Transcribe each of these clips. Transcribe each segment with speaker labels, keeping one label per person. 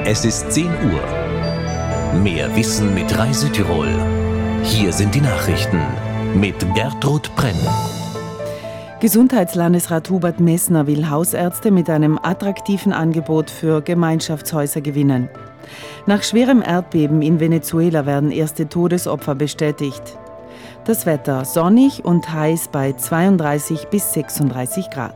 Speaker 1: Es ist 10 Uhr. Mehr Wissen mit Rai Südtirol. Hier sind die Nachrichten mit Gertrud Brenn.
Speaker 2: Gesundheitslandesrat Hubert Messner will Hausärzte mit einem attraktiven Angebot für Gemeinschaftshäuser gewinnen. Nach schwerem Erdbeben in Venezuela werden erste Todesopfer bestätigt. Das Wetter sonnig und heiß bei 32 bis 36 Grad.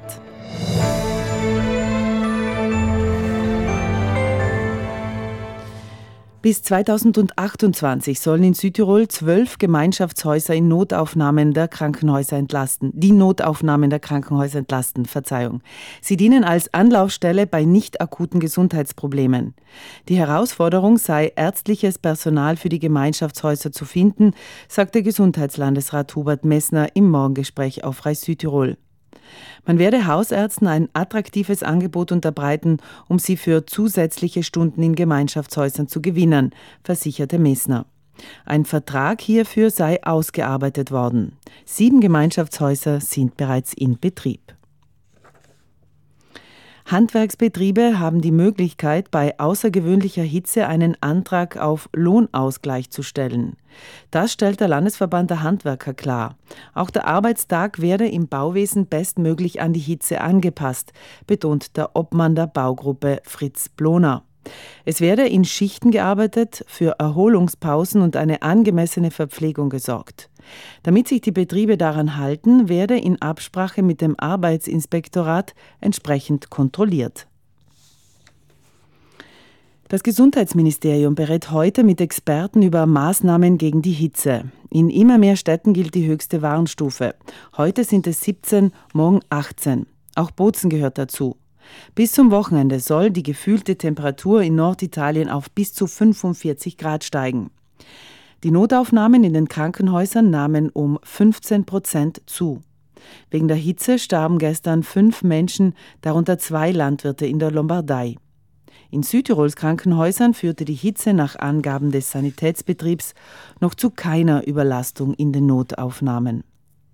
Speaker 2: Bis 2028 sollen in Südtirol 12 Gemeinschaftshäuser die Notaufnahmen der Krankenhäuser entlasten. Sie dienen als Anlaufstelle bei nicht akuten Gesundheitsproblemen. Die Herausforderung sei, ärztliches Personal für die Gemeinschaftshäuser zu finden, sagte Gesundheitslandesrat Hubert Messner im Morgengespräch auf Rai Südtirol. Man werde Hausärzten ein attraktives Angebot unterbreiten, um sie für zusätzliche Stunden in Gemeinschaftshäusern zu gewinnen, versicherte Messner. Ein Vertrag hierfür sei ausgearbeitet worden. 7 Gemeinschaftshäuser sind bereits in Betrieb. Handwerksbetriebe haben die Möglichkeit, bei außergewöhnlicher Hitze einen Antrag auf Lohnausgleich zu stellen. Das stellt der Landesverband der Handwerker klar. Auch der Arbeitstag werde im Bauwesen bestmöglich an die Hitze angepasst, betont der Obmann der Baugruppe Fritz Bloner. Es werde in Schichten gearbeitet, für Erholungspausen und eine angemessene Verpflegung gesorgt. Damit sich die Betriebe daran halten, werde in Absprache mit dem Arbeitsinspektorat entsprechend kontrolliert. Das Gesundheitsministerium berät heute mit Experten über Maßnahmen gegen die Hitze. In immer mehr Städten gilt die höchste Warnstufe. Heute sind es 17, morgen 18. Auch Bozen gehört dazu. Bis zum Wochenende soll die gefühlte Temperatur in Norditalien auf bis zu 45 Grad steigen. Die Notaufnahmen in den Krankenhäusern nahmen um 15% zu. Wegen der Hitze starben gestern 5 Menschen, darunter 2 Landwirte in der Lombardei. In Südtirols Krankenhäusern führte die Hitze nach Angaben des Sanitätsbetriebs noch zu keiner Überlastung in den Notaufnahmen.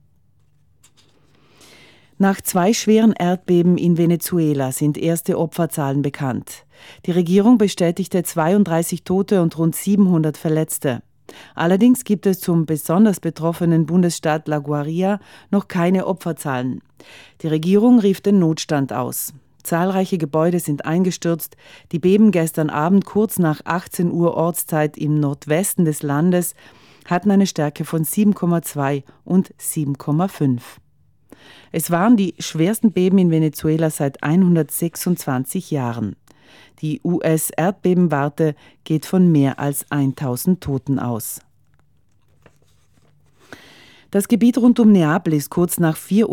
Speaker 2: Nach 2 schweren Erdbeben in Venezuela sind erste Opferzahlen bekannt. Die Regierung bestätigte 32 Tote und rund 700 Verletzte. Allerdings gibt es zum besonders betroffenen Bundesstaat La Guaira noch keine Opferzahlen. Die Regierung rief den Notstand aus. Zahlreiche Gebäude sind eingestürzt. Die Beben gestern Abend kurz nach 18 Uhr Ortszeit im Nordwesten des Landes hatten eine Stärke von 7,2 und 7,5. Es waren die schwersten Beben in Venezuela seit 126 Jahren. Die US-Erdbebenwarte geht von mehr als 1000 Toten aus. Das Gebiet rund um Neapel ist kurz nach 4